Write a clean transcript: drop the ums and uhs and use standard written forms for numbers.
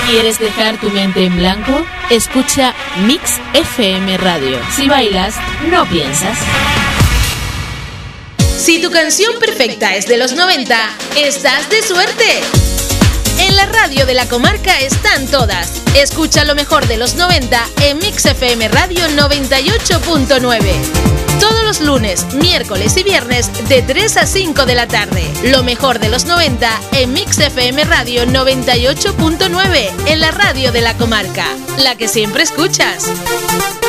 ¿Quieres dejar tu mente en blanco? Escucha Mix FM Radio. Si bailas, no piensas. Si tu canción perfecta es de los 90, estás de suerte. En la radio de la comarca están todas. Escucha lo mejor de los 90 en Mix FM Radio 98.9. Todos los lunes, miércoles y viernes de 3 a 5 de la tarde. Lo mejor de los 90 en Mix FM Radio 98.9, en la radio de la comarca. La que siempre escuchas.